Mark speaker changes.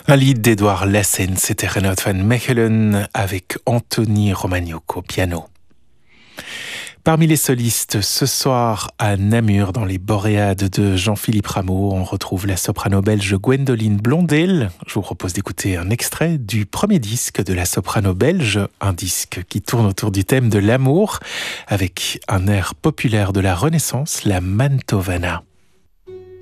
Speaker 1: Un lead d'Edouard Lassen, c'était Renaud van Mechelen avec Anthony Romagnocq au piano. Parmi les solistes, ce soir à Namur, dans les Boréades de Jean-Philippe Rameau, on retrouve la soprano belge Gwendoline Blondel. Je vous propose d'écouter un extrait du premier disque de la soprano belge, un disque qui tourne autour du thème de l'amour, avec un air populaire de la Renaissance, la Mantovana.